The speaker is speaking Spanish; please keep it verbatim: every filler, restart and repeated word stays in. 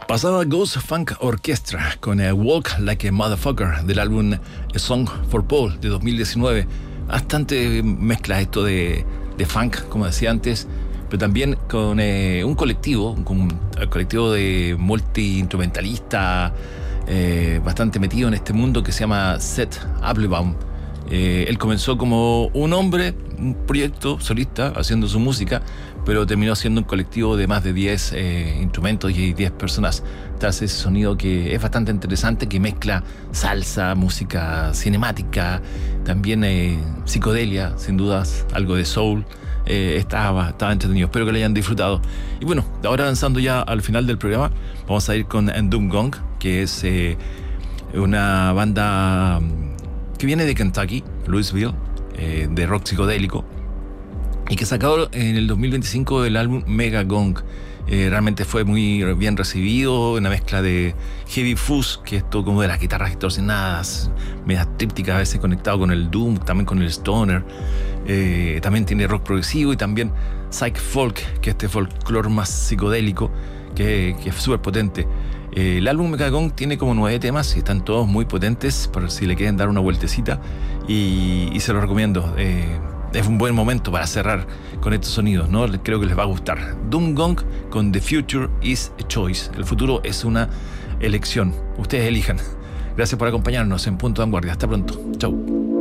Pasaba Ghost Funk Orchestra con eh, Walk Like a Motherfucker del álbum A Song for Paul de dos mil diecinueve. Bastante mezcla esto de, de funk, como decía antes, pero también con eh, un colectivo, con un colectivo de multi-instrumentalista eh, bastante metido en este mundo que se llama Seth Applebaum. Eh, él comenzó como un hombre, un proyecto solista, haciendo su música, pero terminó siendo un colectivo de más de diez eh, instrumentos y diez personas tras ese sonido que es bastante interesante, que mezcla salsa, música cinemática, también eh, psicodelia, sin dudas, algo de soul. Eh, estaba, estaba entretenido, espero que lo hayan disfrutado. Y bueno, ahora avanzando ya al final del programa, vamos a ir con Doom Gong, que es eh, una banda que viene de Kentucky, Louisville, eh, de rock psicodélico, y que sacó en el dos mil veinticinco el álbum Mega Gong. Eh, realmente fue muy bien recibido, una mezcla de heavy fuzz, que es esto como de las guitarras distorsionadas, medias trípticas, a veces conectado con el doom, también con el stoner. Eh, también tiene rock progresivo y también psych folk, que es este folclore más psicodélico, que, que es súper potente. Eh, el álbum Mega Gong tiene como nueve temas y están todos muy potentes, por si le quieren dar una vueltecita, y, y se los recomiendo. Eh, es un buen momento para cerrar con estos sonidos, ¿no? Creo que les va a gustar. Doom Gong con The Future is a Choice. El futuro es una elección. Ustedes elijan. Gracias por acompañarnos en Punto de Vanguardia. Hasta pronto. Chau.